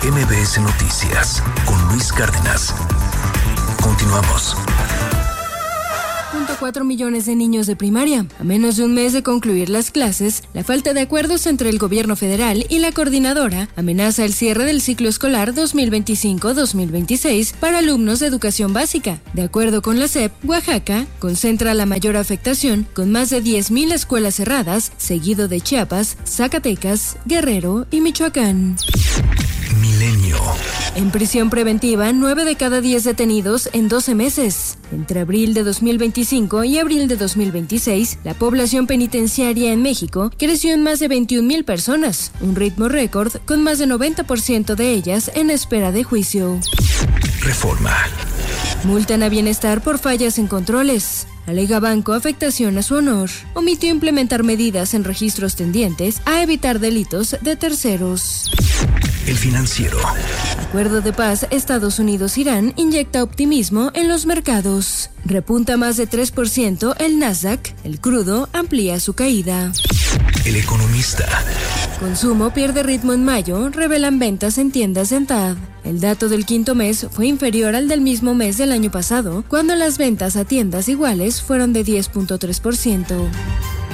MBS Noticias con Luis Cárdenas. Continuamos. 4 millones de niños de primaria. A menos de un mes de concluir las clases, la falta de acuerdos entre el gobierno federal y la coordinadora amenaza el cierre del ciclo escolar 2025-2026 para alumnos de educación básica. De acuerdo con la SEP, Oaxaca concentra la mayor afectación con más de 10,000 escuelas cerradas, seguido de Chiapas, Zacatecas, Guerrero y Michoacán. Milenio. En prisión preventiva, 9 de cada 10 detenidos en 12 meses. Entre abril de 2025 y abril de 2026, la población penitenciaria en México creció en más de 21,000 personas, un ritmo récord con más de 90% de ellas en espera de juicio. Reforma. Multan a Bienestar por fallas en controles. Alega banco afectación a su honor. Omitió implementar medidas en registros tendientes a evitar delitos de terceros. El Financiero. Acuerdo de paz Estados Unidos-Irán inyecta optimismo en los mercados. Repunta más de 3% el Nasdaq. El crudo amplía su caída. El Economista. Consumo pierde ritmo en mayo, revelan ventas en tiendas de ANTAD. El dato del quinto mes fue inferior al del mismo mes del año pasado, cuando las ventas a tiendas iguales fueron de 10.3%.